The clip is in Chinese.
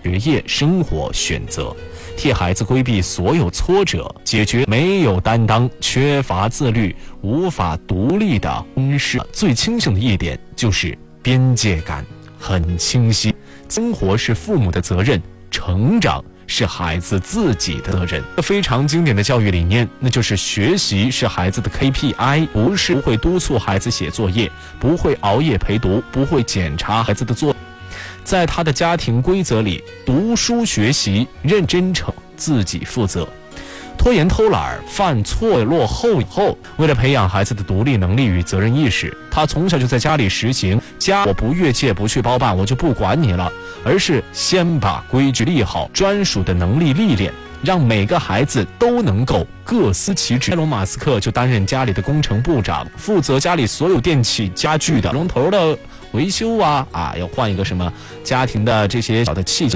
学业、生活选择，替孩子规避所有挫折，解决没有担当、缺乏自律、无法独立的婚事。最清醒的一点就是边界感很清晰，生活是父母的责任，成长是孩子自己的责任。非常经典的教育理念，那就是学习是孩子的 KPI， 不会督促孩子写作业，不会熬夜陪读，不会检查孩子的作业。在他的家庭规则里，读书学习，认真成，自己负责。拖延偷懒犯错落后以后，为了培养孩子的独立能力与责任意识，他从小就在家里实行我不越界，不去包办，我就不管你了，而是先把规矩立好，专属的能力历练，让每个孩子都能够各司其职。埃隆·马斯克就担任家里的工程部长，负责家里所有电器家具的龙头的维修要换一个什么家庭的这些小的器械。